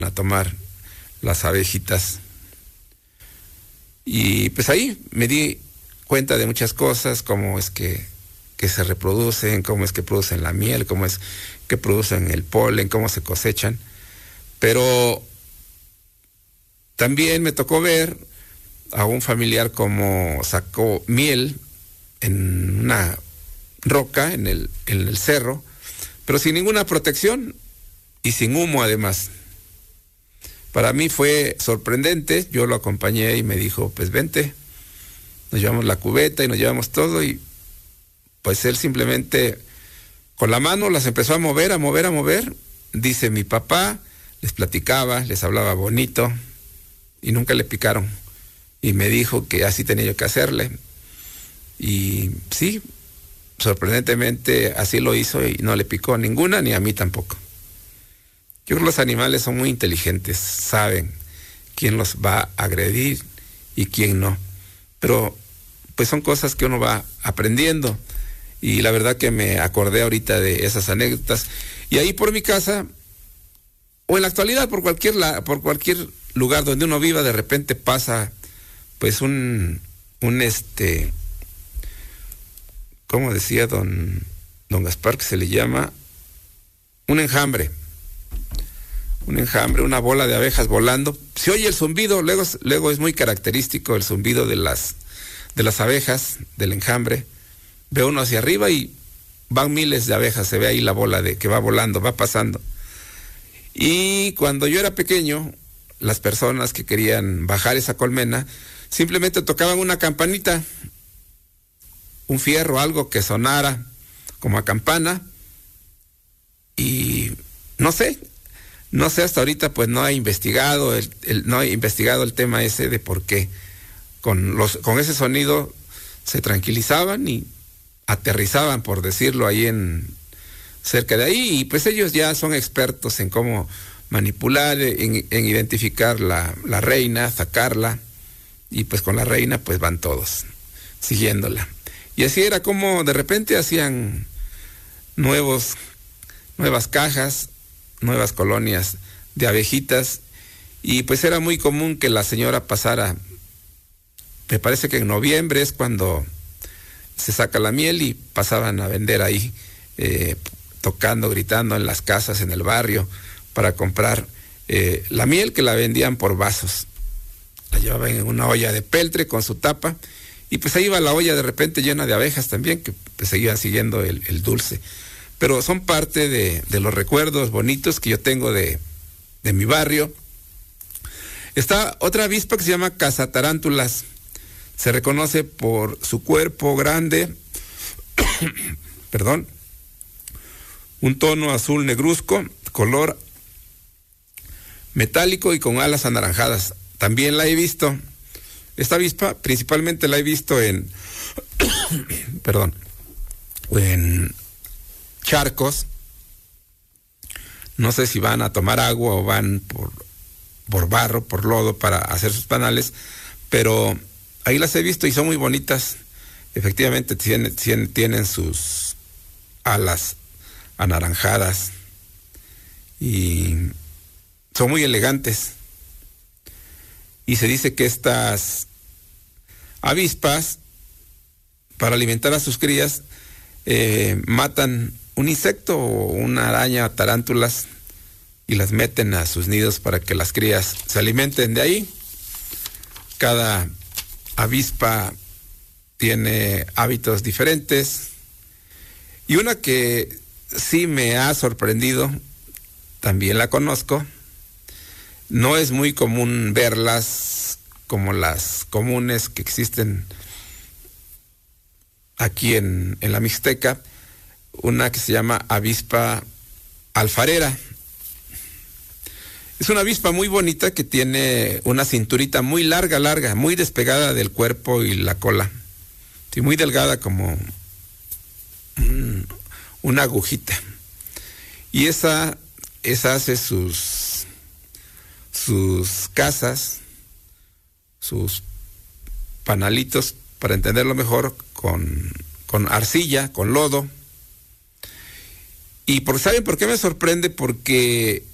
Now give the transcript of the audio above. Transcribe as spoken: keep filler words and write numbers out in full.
a tomar las abejitas. Y pues ahí me di cuenta de muchas cosas, cómo es que, que se reproducen, cómo es que producen la miel, cómo es que producen el polen, cómo se cosechan. Pero también me tocó ver a un familiar cómo sacó miel en una roca, en el, en el cerro, pero sin ninguna protección y sin humo además. Para mí fue sorprendente, yo lo acompañé y me dijo, pues vente, nos llevamos la cubeta y nos llevamos todo, y pues él simplemente con la mano las empezó a mover, a mover, a mover. Dice mi papá, les platicaba, les hablaba bonito y nunca le picaron. Y me dijo que así tenía yo que hacerle. Y sí, sorprendentemente así lo hizo y no le picó ninguna, ni a mí tampoco. Yo creo que los animales son muy inteligentes, saben quién los va a agredir y quién no. Pero pues son cosas que uno va aprendiendo. Y la verdad que me acordé ahorita de esas anécdotas. Y ahí por mi casa, o en la actualidad por cualquier, la, por cualquier lugar donde uno viva, de repente pasa pues un, un este, ¿cómo decía don, don Gaspar que se le llama? Un enjambre. Un enjambre, una bola de abejas volando. Se oye el zumbido, luego, luego es muy característico el zumbido de las, de las abejas, del enjambre. Ve uno hacia arriba y van miles de abejas, se ve ahí la bola de que va volando, va pasando. Y cuando yo era pequeño, las personas que querían bajar esa colmena, simplemente tocaban una campanita, un fierro, algo que sonara como a campana, y no sé, no sé hasta ahorita, pues no he investigado el, el, no he investigado el tema ese de por qué con los, con ese sonido se tranquilizaban y aterrizaban, por decirlo, ahí en cerca de ahí, y pues ellos ya son expertos en cómo manipular, en, en identificar la, la reina, sacarla, y pues con la reina pues van todos siguiéndola. Y así era como de repente hacían nuevos, nuevas cajas, nuevas colonias de abejitas, y pues era muy común que la señora pasara, me parece que en noviembre es cuando se saca la miel, y pasaban a vender ahí, eh, tocando, gritando en las casas, en el barrio, para comprar eh, la miel, que la vendían por vasos. La llevaban en una olla de peltre con su tapa, y pues ahí iba la olla de repente llena de abejas también, que pues seguían siguiendo el, el dulce. Pero son parte de, de los recuerdos bonitos que yo tengo de, de mi barrio. Está otra avispa que se llama cazatarántulas. Se reconoce por su cuerpo grande, perdón, un tono azul negruzco, color metálico y con alas anaranjadas. También la he visto. Esta avispa principalmente la he visto en, perdón, en charcos. No sé si van a tomar agua o van por, por barro, por lodo para hacer sus panales, pero ahí las he visto y son muy bonitas. Efectivamente tienen, tienen, tienen sus alas anaranjadas y son muy elegantes. Y se dice que estas avispas, para alimentar a sus crías, eh, matan un insecto o una araña, tarántulas, y las meten a sus nidos para que las crías se alimenten de ahí. Cada avispa tiene hábitos diferentes, y una que sí me ha sorprendido, también la conozco. No es muy común verlas como las comunes que existen aquí en, en la Mixteca, una que se llama avispa alfarera. Es una avispa muy bonita que tiene una cinturita muy larga, larga, muy despegada del cuerpo y la cola. Sí, muy delgada como un, una agujita. Y esa, esa hace sus, sus casas, sus panalitos, para entenderlo mejor, con, con arcilla, con lodo. Y por, ¿saben por qué me sorprende? Porque